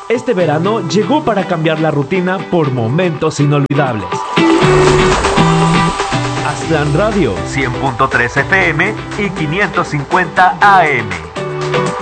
Este verano llegó para cambiar la rutina por momentos inolvidables. Aztlán Radio 100.3 FM y 550 AM.